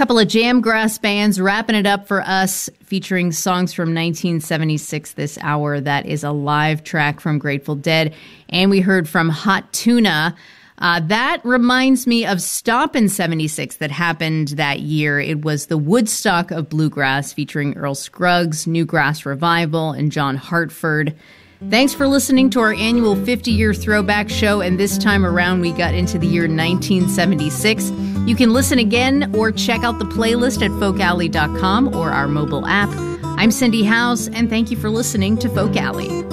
Couple of Jamgrass bands wrapping it up for us, featuring songs from 1976 this hour. That is a live track from Grateful Dead. And we heard from Hot Tuna. That reminds me of Stompin' 76 that happened that year. It was the Woodstock of Bluegrass, featuring Earl Scruggs, Newgrass Revival, and John Hartford. Thanks for listening to our annual 50-year throwback show, and this time around we got into the year 1976. You can listen again or check out the playlist at folkalley.com or our mobile app. I'm Cindy House, and thank you for listening to Folk Alley.